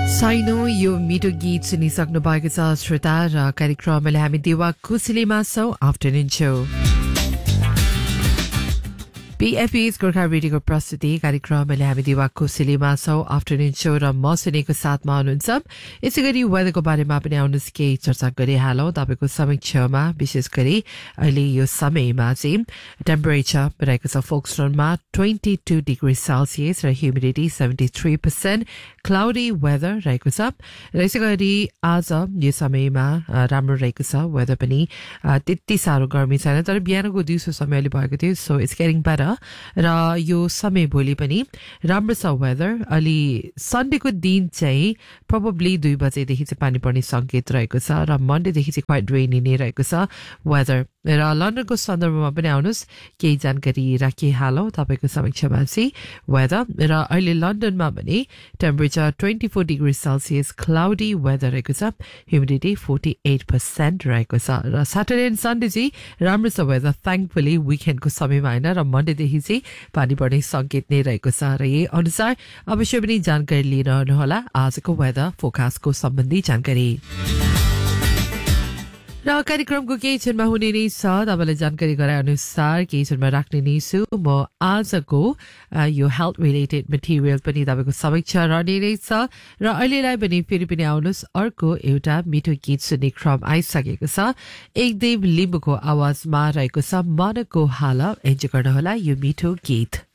साइनो यो मिठो गीत सुनिसक्नु भएको छ श्रोता र कार्यक्रमले हामी देवा कुशलीमा छौं आफ्टरनुन शो PFE's गोर्खा रेडियोको प्रस्तुति कार्यक्रमले हामी देवा कुशलीमा छौं आफ्टरनुन शो र म सुनेको साथमा हुनुहुन्छ यसैगरी वेदरको बारेमा पनि आउनुहोस् केही चर्चा गरिहालौं तपाईको समीक्षामा विशेष गरी अहिले यो समयमा चाहिँ टेम्परेचर रहेको छ फोक्सट्रोनमा 22 डिग्री सेल्सियस र ह्युमिडिटी 73% क्लाउडी वेदर रहेको छ र यसैगरी आज यो समयमा राम्रो रहेको छ वेदर पनि त्यति साह्रो गर्मी छैन तर बिहानको दिउँसो समयले भएको थियो सो इट्स गेटिङ बेटर र यो समय भोलि पनि राम्रो छ वेदर अलि सन्डेको दिन चाहिँ प्रोबब्ली 2 बजेदेखि चाहिँ पानी पर्ने संकेत रहेको छ र मन्डेदेखि चाहिँ क्वाइट रेनी नै रहेको छ वेदर र लन्डनको सन्दर्भमा पनि आउनुहोस् केही जानकारी राखिहालौं तपाईको समीक्षामा चाहिँ वेदर र अहिले लन्डनमा पनि temperature 24 degree Celsius cloudy weather रहेको छ ह्युमिडिटी 48% रहेको छ र सैटरडे एन्ड सन्डे चाहिँ राम्रो छ वेदर थ्याङ्कफुली विकेन्डको समयमा हैन र मन्डेदेखि चाहिँ पानी पर्ने संकेत नै रहेको छ र यही अनुसार अवश्य पनि जानकारी लिइरहनुहोला आजको वेदर फोरकास्टको सम्बन्धी जानकारी र कार्यक्रमको केही क्षणमा हुने नै छ तपाईलाई जानकारी गराए अनुसार केही क्षणमा राख्ने नै छु म आजको यो हेल्थ रिलेटेड मटेरियल पनि तपाईको समीक्षा रहने नै छ र अहिलेलाई पनि फेरि पनि आउनुहोस् अर्को एउटा मिठो गीत सुन्ने क्रम आइसकेको छ एकदेव लिम्बुको आवाजमा रहेको छ मनको हाल एन्जोय गर्नुहोला यो मिठो गीत